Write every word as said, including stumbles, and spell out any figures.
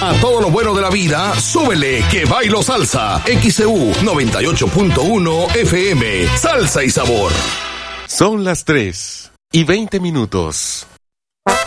A todo lo bueno de la vida, súbele que bailo salsa. X C U noventa y ocho punto uno F M. Salsa y sabor. Son las tres y veinte minutos.